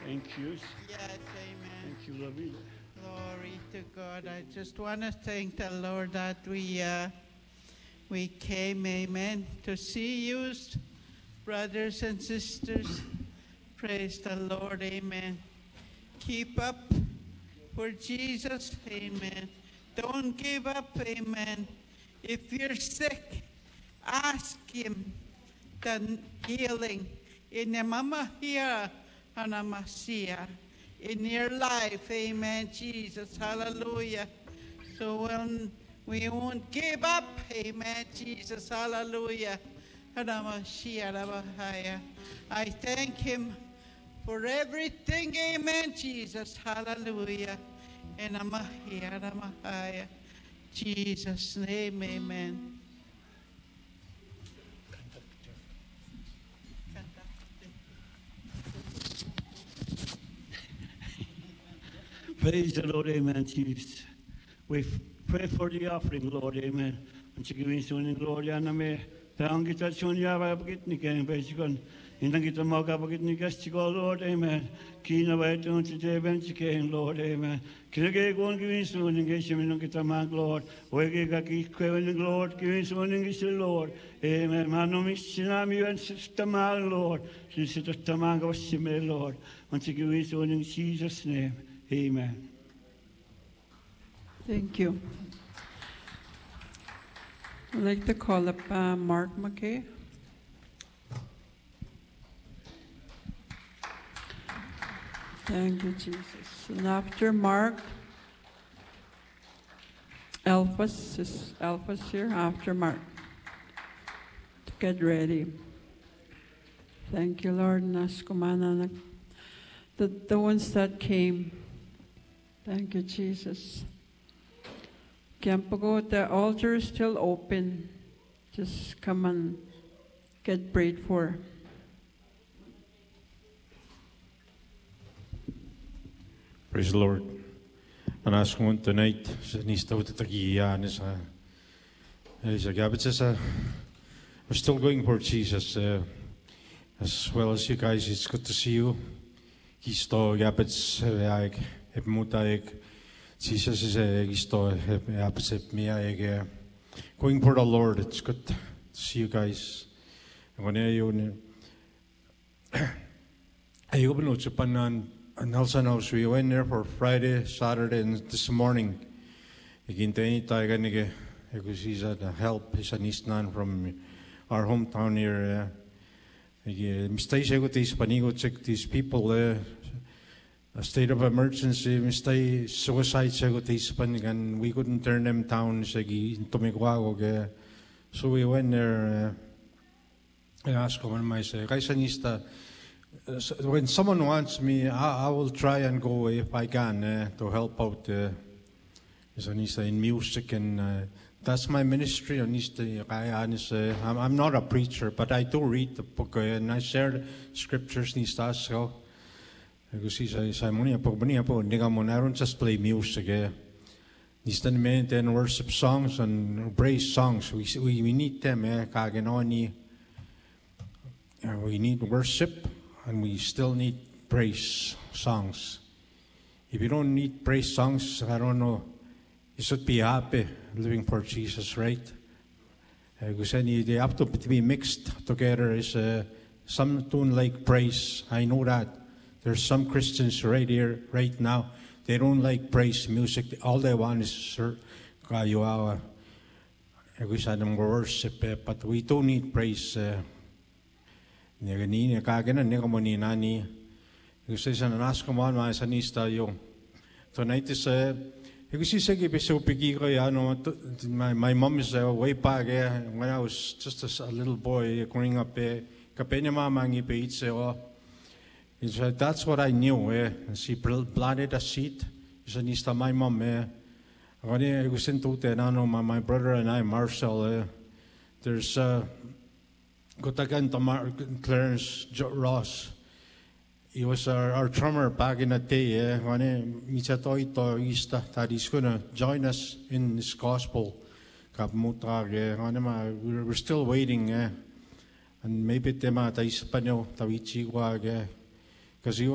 Thank you. Yes, amen. Thank you, Lavita. Glory to God. I just want to thank the Lord that we came, amen, to see you, brothers and sisters. Praise the Lord, amen. Keep up for Jesus, amen. Don't give up, amen. If you're sick, ask Him the healing in the mama here and a Messiah in your life, amen, Jesus, hallelujah. So when we won't give up, amen, Jesus, hallelujah. And a Messiah, and a Messiah. I thank Him for everything, amen, Jesus, hallelujah. And a Messiah, and a Messiah. Jesus' name, amen. Praise the Lord, amen, Jesus. We pray for the offering, Lord, amen. And you give me soon in glory and me. Thank you that soon you have a get again, basically. In the get a mug up again, you guess to go, Lord, amen. Keen away to today, bench again, Lord, amen. Can I go and give me soon in case you don't get a man, Lord. We get a key craving, Lord, give me soon in case, Lord, amen. Man, no missinami and sister man, Lord. Since it's a man of Simmer, Lord. And you give me soon in Jesus' name, amen. Thank you. I'd like to call up Mark McKay. Thank you, Jesus. And after Mark, Alpha's here after Mark to get ready. Thank you, Lord. Naskumana, the ones that came. Thank you, Jesus. Kempago, the altar is still open. Just come and get prayed for. Praise the Lord. And ask one tonight, we're still going for Jesus. As well as you guys, it's good to see you. Jesus is going for the Lord. It's good to see you guys. Nelson House, we went there for Friday, Saturday, and this morning. He's a help. He's an Eastman from our hometown here. These people, a state of emergency, suicide, and we couldn't turn them down. So we went there. I asked him, I said, when someone wants me, I will try and go if I can to help out in music, and that's my ministry. I'm not a preacher, but I do read the book and I share scriptures. I don't just play music. Then worship songs and praise songs. We need them. We need worship. And we still need praise songs. If you don't need praise songs, I don't know. You should be happy living for Jesus, right? Because they have to be mixed together. Is some tune like praise. I know that. There's some Christians right here, right now. They don't like praise music. All they want is worship. But we do need praise. Tonight is my mom is way back when I was just a little boy growing up. That's what I knew. She planted a seed. My mom. My brother and I, Marcel. There's Clarence Ross. He was our drummer back in the day. That he's going to join us in this gospel. We're still waiting. And maybe because